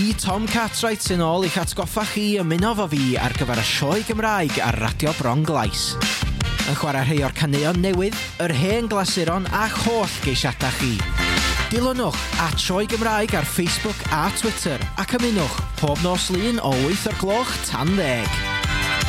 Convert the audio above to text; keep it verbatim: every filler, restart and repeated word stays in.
Fi, Tom Cartwright, sy'n ôl i'ch atgoffa chi ymuno fo fi ar gyfer y sioe Gymraeg ar Radio Bronglais. Yn chwarae rhai o'r caneuon newydd, yr hen glasuron a'ch holl geisiadau chi. Dilynwch at Sioe Gymraeg ar Facebook a Twitter ac ymunwch pob nos lun o wyth o'r gloch tan ddeg.